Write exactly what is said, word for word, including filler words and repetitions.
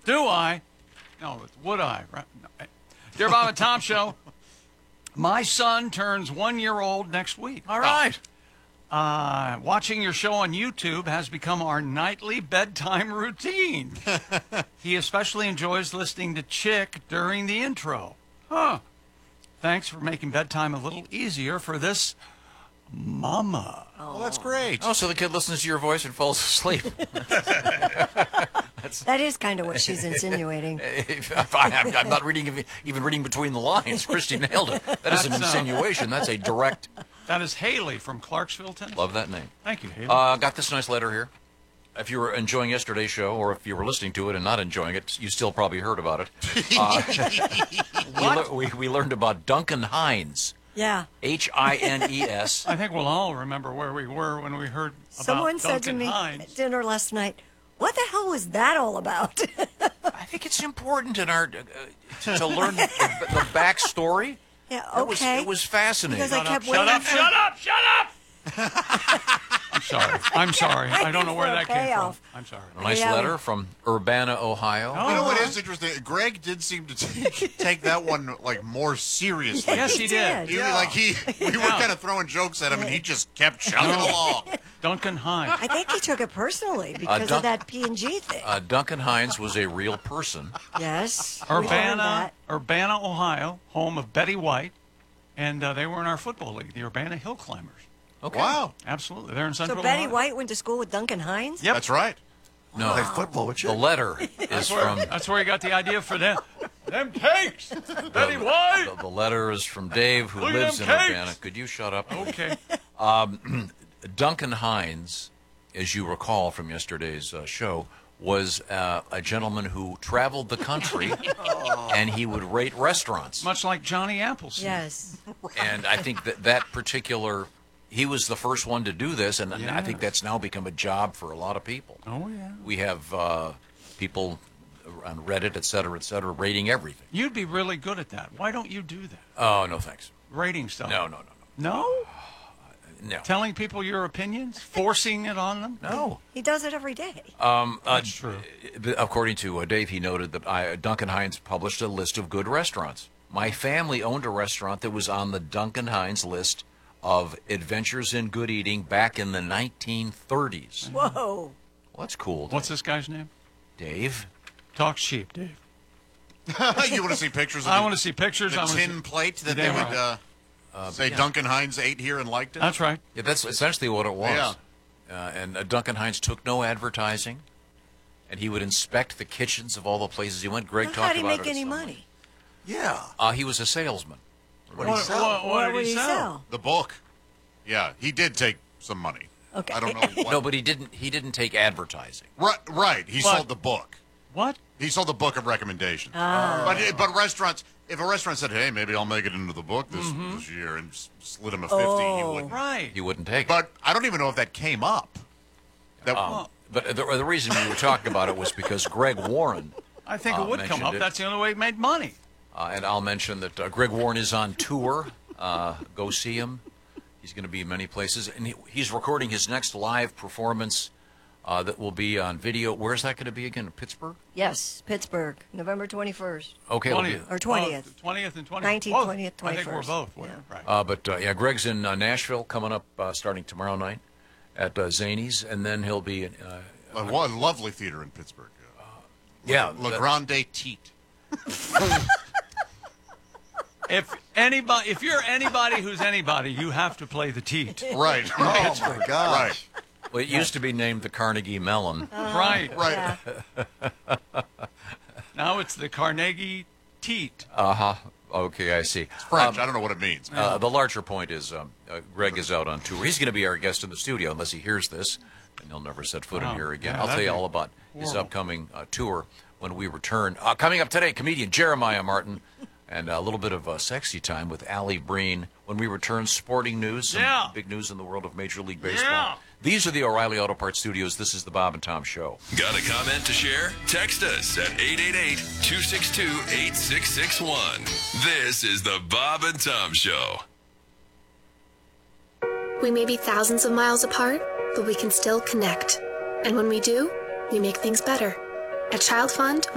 Do I? No, it's would I? Right? No. Dear Bob and Tom Show, my son turns one year old next week. All right. Uh, watching your show on YouTube has become our nightly bedtime routine. He especially enjoys listening to Chick during the intro. Huh. Thanks for making bedtime a little easier for this mama. Oh, well, that's great. Oh, so the kid listens to your voice and falls asleep. That is kind of what she's insinuating. I'm, I'm not reading, even reading between the lines. Christy nailed it. That is an insinuation. That's a direct. That is Haley from Clarksville, Tennessee. Love that name. Thank you, Haley. Uh, got this nice letter here. If you were enjoying yesterday's show, or if you were listening to it and not enjoying it, you still probably heard about it. Uh, we, le- we, we learned about Duncan Hines. Yeah. H I N E S. I think we'll all remember where we were when we heard about Someone Duncan said to me Hines. at dinner last night, what the hell was that all about? I think it's important in our uh, to, to learn the, the backstory. Yeah, It was, okay. it was fascinating. Because I kept Shut waiting up, for- shut up, shut up! I'm sorry. I'm sorry. I don't know where that came from. Payoff. I'm sorry. A nice Yeah. letter from Urbana, Ohio. Oh. You know what is interesting? Greg did seem to take, take that one like more seriously. Yes, he did. He, Like he, we were Yeah. kind of throwing jokes at him, and he just kept chugging along. Duncan Hines. I think he took it personally because Dun- of that P and G thing. Uh, Duncan Hines was a real person. Yes. we learned Urbana, that. Urbana, Ohio, home of Betty White, and uh, they were in our football league, the Urbana Hill Climbers. Okay. Wow, Absolutely, they're in So Central Betty Ohio. White went to school with Duncan Hines? Yep. that's right. No, Play football with you. the letter is from. That's where he got the idea for them. Them cakes, Betty White. The, the letter is from Dave, who Look at lives in them cakes. Urbana. Could you shut up? Okay. Duncan Hines, as you recall from yesterday's uh, show, was uh, a gentleman who traveled the country, and he would rate restaurants. Much like Johnny Appleseed. Yes. And I think that that particular, he was the first one to do this, and I think that's now become a job for a lot of people. Oh, yeah. We have uh, people on Reddit, et cetera, et cetera, rating everything. You'd be really good at that. Why don't you do that? Oh, no thanks. Rating stuff. No, no, no, No? no. No. Telling people your opinions? Forcing it on them? No. He does it every day. Um, uh, That's true. According to uh, Dave, he noted that I, Duncan Hines published a list of good restaurants. My family owned a restaurant that was on the Duncan Hines list of adventures in good eating back in the nineteen thirties. Whoa. Well, that's cool. What's this guy's name? Dave? Talk sheep, Dave. You want to see pictures of I the, want to see pictures. I the want to tin see... plate that Yeah, they would right. uh, say Duncan Hines ate here and liked it? That's right. Yeah, that's essentially what it was. Yeah. Uh, and uh, Duncan Hines took no advertising, and he would inspect the kitchens of all the places he went. Greg How talked did he about make it. any some- money? Yeah. Uh, he was a salesman. What do you What, sell? what- what What did would he he sell? sell? The book. Yeah, he did take some money. Okay. I don't know what. No, but he didn't. He didn't take advertising. Right, right. He But- sold the book. What? He sold the book of recommendations. Ah. But but restaurants, if a restaurant said, "Hey, maybe I'll make it into the book this, this year," and s- slid him a fifty, he Oh. wouldn't. Right. He wouldn't take it. But I don't even know if that came up. That Um, but the, the reason we were talking about it was because Greg Warren, I think Uh, it would come mentioned up. it. That's the only way he made money. uh, and I'll mention that uh, Greg Warren is on tour. Uh, go see him. He's going to be in many places, and he, he's recording his next live performance uh, that will be on video. Where's that going to be again? Pittsburgh? Yes, Pittsburgh, November twenty-first. Okay. it'll be- twentieth. Or twentieth. twentieth and twentieth. nineteenth, Both. twentieth, I think we're twenty-first. both. We're, Yeah. Right. Uh, but uh, yeah, Greg's in uh, Nashville coming up uh, starting tomorrow night at uh, Zany's, and then he'll be in, uh, a, one lovely theater in Pittsburgh. yeah, La that- Grande Teat. If anybody, if you're anybody who's anybody, you have to play the teat. Right. Oh right. my gosh. Right. well, it used to be named the Carnegie Mellon. Right. Right. Yeah. Now it's the Carnegie Teat. Uh huh. Okay, I see. French. Um, I don't know what it means. Uh, the larger point is um, uh, Greg is out on tour. He's going to be our guest in the studio unless he hears this, and he'll never set foot Wow. in here again. Yeah, I'll tell that'd you be all about his horrible. upcoming uh, tour when we return. Uh, coming up today, comedian Jeremiah Martin, and a little bit of uh, sexy time with Allie Breen. When we return, sporting news, some Yeah. big news in the world of Major League Baseball. Yeah. These are the O'Reilly Auto Parts Studios. This is the Bob and Tom Show. Got a comment to share? Text us at eight eight eight, two six two, eight six six one. This is the Bob and Tom Show. We may be thousands of miles apart, but we can still connect. And when we do, we make things better. At Child Fund,